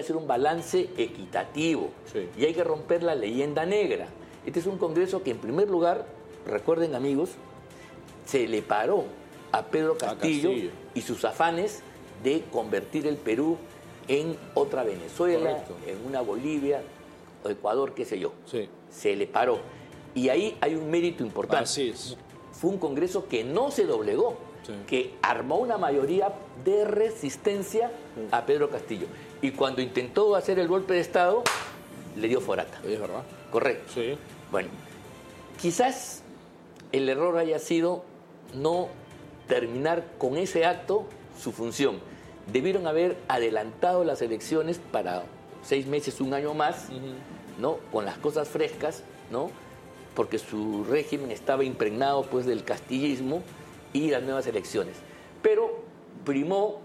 hacer un balance equitativo y hay que romper la leyenda negra. Este es un Congreso que, en primer lugar, recuerden, amigos, se le paró a Pedro Castillo y sus afanes de convertir el Perú en otra Venezuela, en una Bolivia o Ecuador, qué sé yo. Se le paró. Y ahí hay un mérito importante. Así es. Fue un Congreso que no se doblegó, que armó una mayoría de resistencia a Pedro Castillo. Y cuando intentó hacer el golpe de Estado, le dio forata. Es verdad. Correcto. Sí. Bueno, quizás el error haya sido no terminar con ese acto su función. Debieron haber adelantado las elecciones para 6 meses, un año más, ¿no? Con las cosas frescas, ¿no? Porque su régimen estaba impregnado, pues, del castillismo y las nuevas elecciones. Pero primó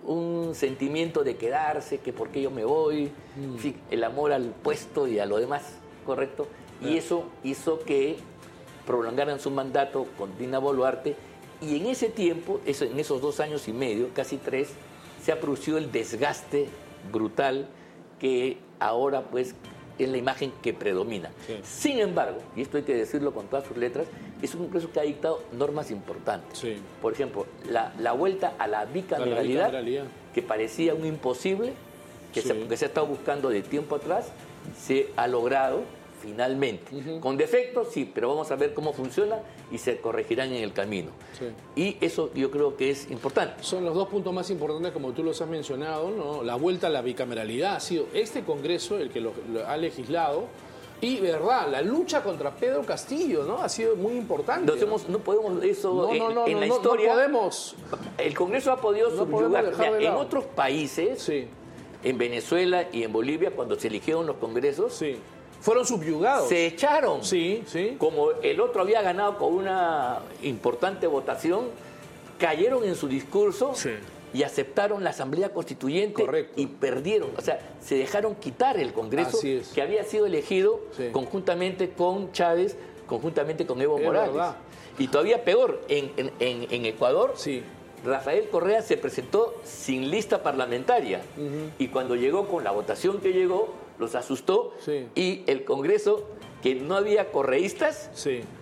un sentimiento de quedarse, que por qué yo me voy, en fin, el amor al puesto y a lo demás, ¿correcto? Y eso hizo que prolongaran su mandato con Dina Boluarte, y en ese tiempo, en esos 2 años y medio, casi 3, se ha producido el desgaste brutal que ahora, pues, es la imagen que predomina. Sin embargo, y esto hay que decirlo con todas sus letras, es un Congreso que ha dictado normas importantes. Por ejemplo, la vuelta a la bicameralidad, que parecía un imposible, que se ha estado buscando de tiempo atrás, se ha logrado finalmente. Con defectos, sí, pero vamos a ver cómo funciona y se corregirán en el camino. Y eso yo creo que es importante. Son los 2 puntos más importantes, como tú los has mencionado, ¿no? La vuelta a la bicameralidad ha sido este Congreso el que lo ha legislado. Y, verdad, la lucha contra Pedro Castillo, ¿no? Ha sido muy importante. No podemos eso en la historia. No podemos. El Congreso ha podido subyugar. En otros países, en Venezuela y en Bolivia, cuando se eligieron los congresos, fueron subyugados. Se echaron. Sí. Como el otro había ganado con una importante votación, cayeron en su discurso y aceptaron la Asamblea Constituyente y perdieron. O sea, se dejaron quitar el Congreso que había sido elegido conjuntamente con Chávez, conjuntamente con Evo Morales. Verdad. Y todavía peor, en Ecuador, Rafael Correa se presentó sin lista parlamentaria. Y cuando llegó con la votación que llegó, los asustó y el Congreso, que no había correístas,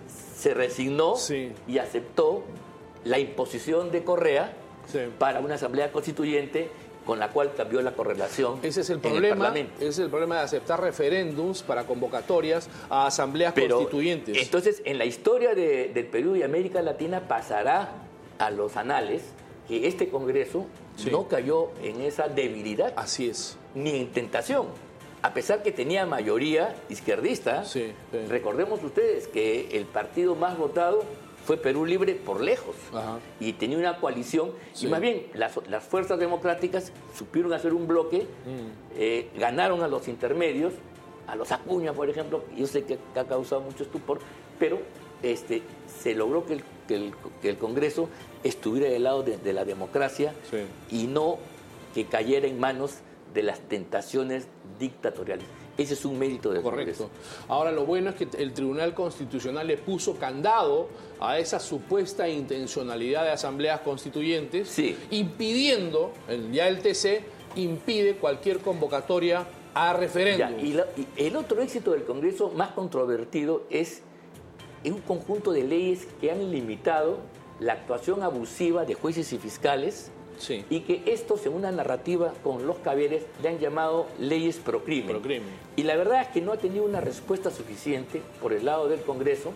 se resignó y aceptó la imposición de Correa para una Asamblea Constituyente con la cual cambió la correlación. Ese es el problema. Ese es el problema de aceptar referéndums para convocatorias a asambleas constituyentes. Entonces, en la historia del Perú y América Latina pasará a los anales que este Congreso no cayó en esa debilidad. Así es. Ni en tentación. A pesar que tenía mayoría izquierdista, recordemos ustedes que el partido más votado fue Perú Libre por lejos. Y tenía una coalición. Y más bien, las fuerzas democráticas supieron hacer un bloque, ganaron a los intermedios, a los Acuña, por ejemplo. Yo sé que ha causado mucho estupor, pero se logró que el Congreso estuviera del lado de la democracia y no que cayera en manos de las tentaciones dictatoriales. Ese es un mérito del Congreso. Ahora, lo bueno es que el Tribunal Constitucional le puso candado a esa supuesta intencionalidad de asambleas constituyentes, impidiendo, ya el TC impide cualquier convocatoria a referéndum. Y el otro éxito del Congreso más controvertido es un conjunto de leyes que han limitado la actuación abusiva de jueces y fiscales, y que estos, en una narrativa con los Cavieres, le han llamado leyes pro crimen. Y la verdad es que no ha tenido una respuesta suficiente por el lado del Congreso,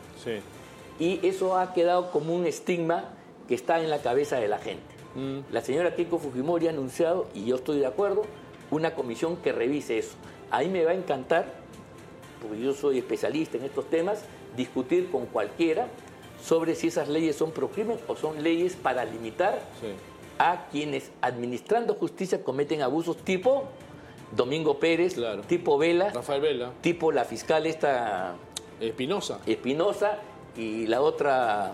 y eso ha quedado como un estigma que está en la cabeza de la gente. La señora Keiko Fujimori ha anunciado, y yo estoy de acuerdo, una comisión que revise eso. A mí me va a encantar, porque yo soy especialista en estos temas, discutir con cualquiera sobre si esas leyes son pro crimen o son leyes para limitar a quienes, administrando justicia, cometen abusos tipo Domingo Pérez, tipo Vela, Rafael Vela, tipo la fiscal esta Espinosa y la otra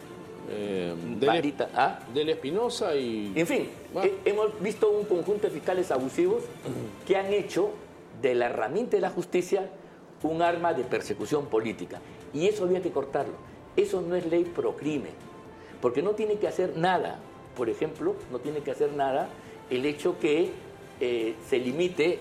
Delia Espinosa y... En fin, hemos visto un conjunto de fiscales abusivos que han hecho de la herramienta de la justicia un arma de persecución política. Y eso había que cortarlo. Eso no es ley pro crimen, porque no tiene que hacer nada. Por ejemplo, no tiene que hacer nada el hecho que se limite